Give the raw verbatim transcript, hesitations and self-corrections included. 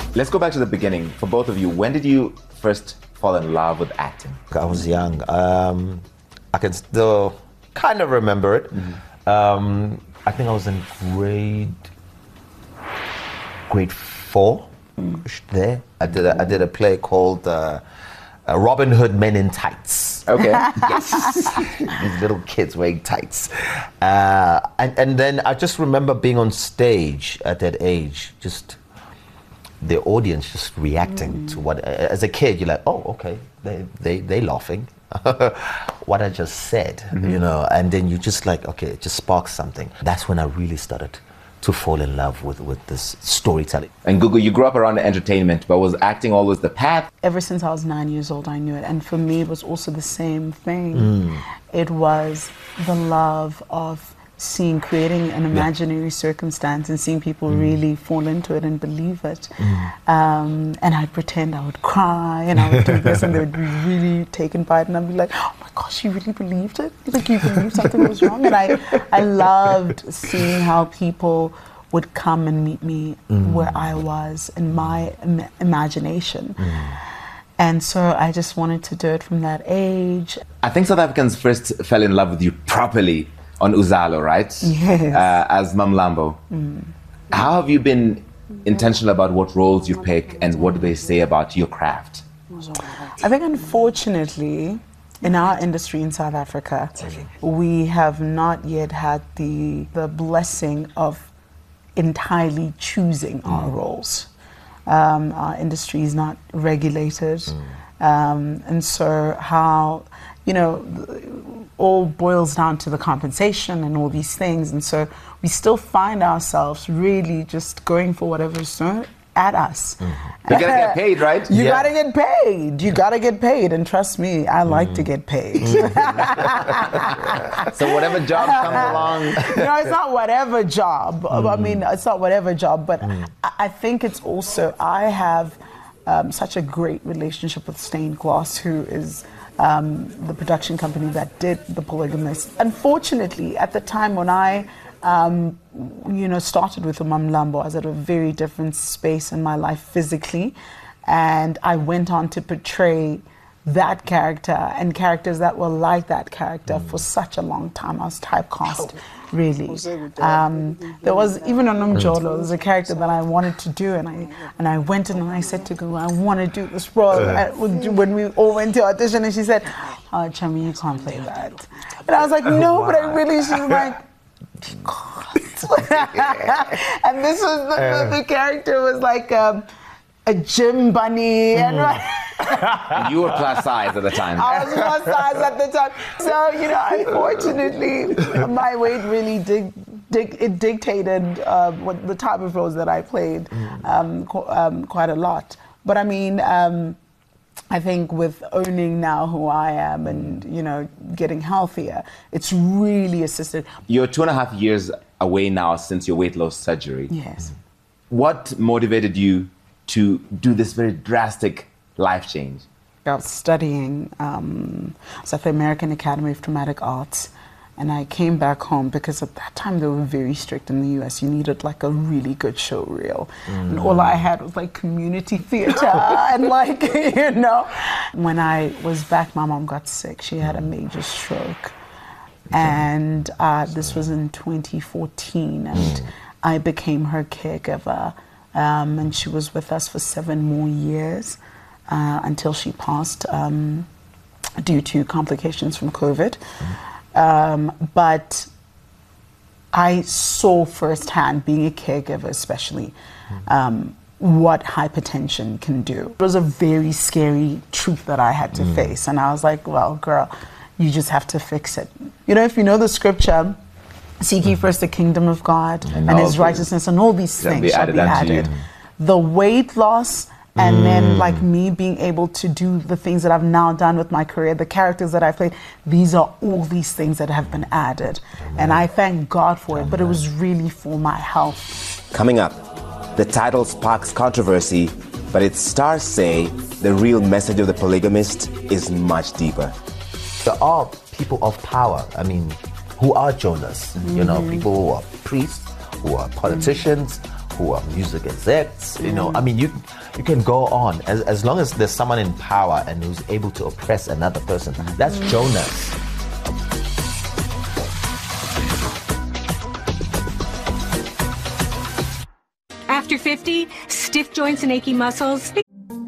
Let's go back to the beginning. For both of you, when did you first fall in love with acting? I was young. Um, I can still kind of remember it. Mm-hmm. Um, I think I was in grade grade four. Mm. There, I did a, I did a play called uh, uh, Robin Hood Men in Tights. Okay. Yes. These little kids wearing tights, uh, and and then I just remember being on stage at that age, just the audience just reacting mm. to what. As a kid, you're like, oh, okay, they they they laughing. What I just said, mm-hmm. you know, and then you just like, okay, it just sparks something. That's when I really started to fall in love with, with this storytelling. And Gugu, you grew up around entertainment, but was acting always the path? Ever since I was nine years old, I knew it. And for me, it was also the same thing. Mm. It was the love of seeing, creating an imaginary yeah. circumstance and seeing people mm. really fall into it and believe it. Mm. Um, and I'd pretend I would cry and I would do this and they would be really taken by it and I'd be like, oh my gosh, you really believed it? Like you believed something was wrong? And I, I loved seeing how people would come and meet me mm. where I was in my im- imagination. Mm. And so I just wanted to do it from that age. I think South Africans first fell in love with you properly on Uzalo, right? Yes. Uh, as Mamlambo. Mm. How have you been intentional about what roles you pick and what do they say about your craft? I think unfortunately, in our industry in South Africa, we have not yet had the, the blessing of entirely choosing mm. our roles. Um, our industry is not regulated. Mm. Um, and so how, you know, all boils down to the compensation and all these things. And so we still find ourselves really just going for whatever's thrown at us. Mm-hmm. You gotta get paid, right? You yeah. gotta get paid. You gotta get paid. And trust me, I mm. like to get paid. So whatever job comes along. No, it's not whatever job. Mm. I mean, it's not whatever job, but mm. I, I think it's also, I have um, such a great relationship with Stained Glass, who is Um, the production company that did The Polygamist. Unfortunately, at the time when I, um, you know, started with Mamlambo, I was at a very different space in my life physically, and I went on to portray that character and characters that were like that character mm. for such a long time. I was typecast, really. Um, there was even on Umjolo, there was a character that I wanted to do, and I and I went in and I said to Gugu, I want to do this role. Uh. When we all went to audition, and she said, "Oh, Chami, you can't play that." And I was like, "No, but I really." She's like, and this was the, the, the character was like um, a gym bunny, mm. and. You were plus size at the time. I was plus size at the time. So, you know, unfortunately, my weight really dig, dig, it dictated uh, what the type of roles that I played um, qu- um, quite a lot. But I mean, um, I think with owning now who I am and, you know, getting healthier, it's really assisted. You're two and a half years away now since your weight loss surgery. Yes. What motivated you to do this very drastic life change? I was studying um, I was at the American Academy of Dramatic Arts, and I came back home because at that time they were very strict in the U S. You needed like a really good show reel, mm. and all I had was like community theater and like, you know. When I was back, my mom got sick. She had a major stroke, and uh, this was in twenty fourteen, and mm. I became her caregiver, um, and she was with us for seven more years. Uh, until she passed um, due to complications from COVID. Mm. Um, but I saw firsthand, being a caregiver especially, mm. um, what hypertension can do. It was a very scary truth that I had to mm. face. And I was like, well, girl, you just have to fix it. You know, if you know the scripture, seek ye first the kingdom of God and, and his righteousness, and all these things be shall be added. The weight loss, and mm. then like me being able to do the things that I've now done with my career, the characters that I played, these are all these things that have been added. Amen. And I thank God for Amen. It, but it was really for my health. Coming up, the title sparks controversy, but its stars say the real message of The Polygamist is much deeper. There are people of power, I mean, who are Jonas, mm-hmm. you know, people who are priests, who are politicians, mm-hmm. who are music execs. You know, I mean, you you can go on as as long as there's someone in power and who's able to oppress another person. That's Jonas. After fifty, stiff joints and achy muscles,